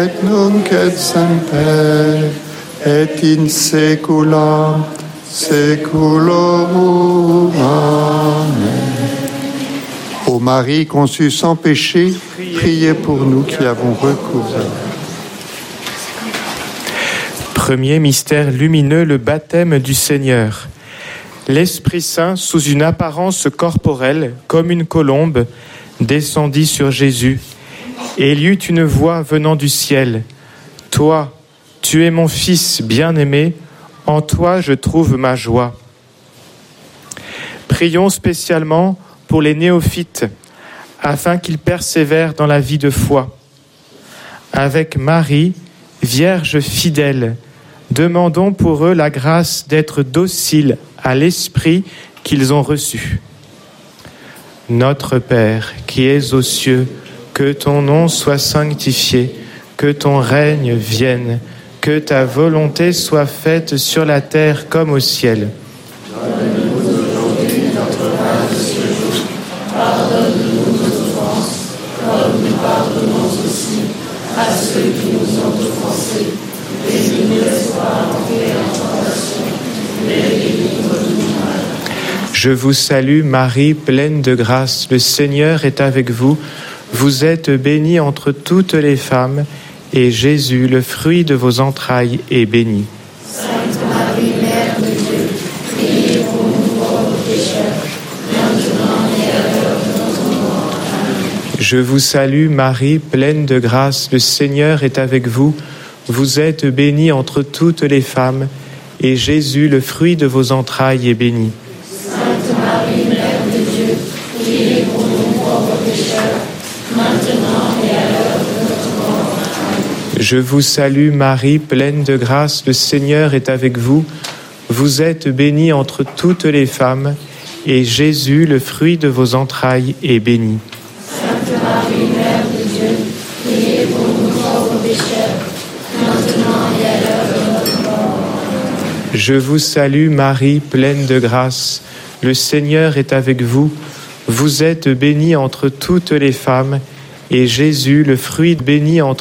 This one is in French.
et nunc et semper, et in saecula saeculorum. Amen. Ô Marie conçue sans péché, priez pour nous qui avons recours à vous. Premier mystère lumineux, le baptême du Seigneur. L'Esprit Saint, sous une apparence corporelle, comme une colombe, descendit sur Jésus, et il y eut une voix venant du ciel. « Toi, tu es mon Fils bien-aimé, en toi je trouve ma joie. » Prions spécialement pour les néophytes, afin qu'ils persévèrent dans la vie de foi. Avec Marie, Vierge fidèle, demandons pour eux la grâce d'être dociles à l'Esprit qu'ils ont reçu. Notre Père, qui es aux cieux, que ton nom soit sanctifié, que ton règne vienne, que ta volonté soit faite sur la terre comme au ciel. Donne-nous aujourd'hui notre pain de ce jour. Pardonne-nous nos offenses, comme nous pardonnons aussi à ceux qui nous ont offensés. Et ne nous laisse pas entrer en tentation, mais délivre-nous du mal. Je vous salue Marie, pleine de grâce, le Seigneur est avec vous. Vous êtes bénie entre toutes les femmes, et Jésus, le fruit de vos entrailles, est béni. Sainte Marie, Mère de Dieu, priez pour nous pauvres pécheurs, maintenant et à l'heure de notre mort. Amen. Je vous salue Marie, pleine de grâce, le Seigneur est avec vous. Vous êtes bénie entre toutes les femmes, et Jésus, le fruit de vos entrailles, est béni. Sainte Marie, Mère de Dieu, priez pour nous pauvres pécheurs, maintenant et à l'heure de notre mort. Amen. Je vous salue Marie, pleine de grâce, le Seigneur est avec vous. Vous êtes bénie entre toutes les femmes, et Jésus, le fruit de vos entrailles, est béni. Sainte Marie, Mère de Dieu, priez pour nous pauvres pécheurs, maintenant et à l'heure de notre mort. Je vous salue Marie, pleine de grâce, le Seigneur est avec vous. Vous êtes bénie entre toutes les femmes, et Jésus, le fruit béni entre